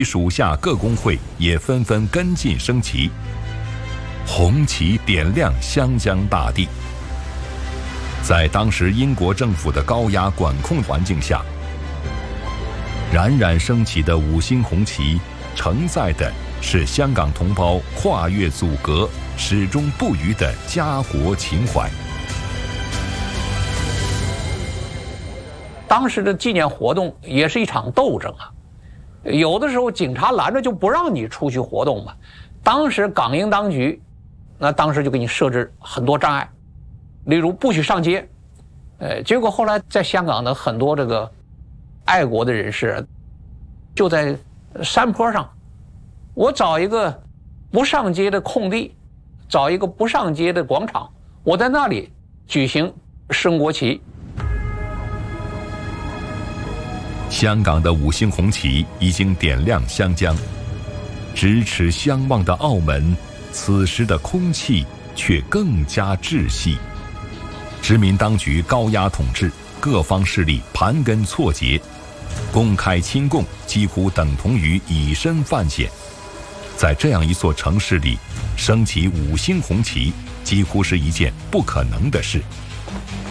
属下各工会也纷纷跟进升旗，红旗点亮湘江大地。在当时英国政府的高压管控环境下，冉冉升起的5星红旗，承载的是香港同胞跨越阻隔、始终不渝的家国情怀。 当时的纪念活动也是一场斗争啊，有的时候警察拦着就不让你出去活动嘛。当时港英当局，当时就给你设置很多障碍，例如不许上街。结果后来在香港的很多这个爱国的人士，就在山坡上，我找一个不上街的空地，找一个不上街的广场，我在那里举行升国旗。 香港的5星红旗已经点亮湘江，咫尺相望的澳门，此时的空气却更加窒息。殖民当局高压统治，各方势力盘根错节，公开亲共几乎等同于以身犯险。在这样一座城市里，升起5星红旗几乎是一件不可能的事。